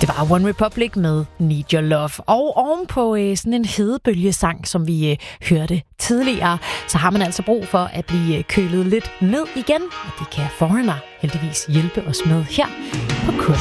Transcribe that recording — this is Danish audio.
Det var One Republic med Need Your Love. Og ovenpå sådan en hedebølgesang, som vi hørte tidligere, så har man altså brug for at blive kølet lidt ned igen. Og det kan Foreigner heldigvis hjælpe os med her på Kurs.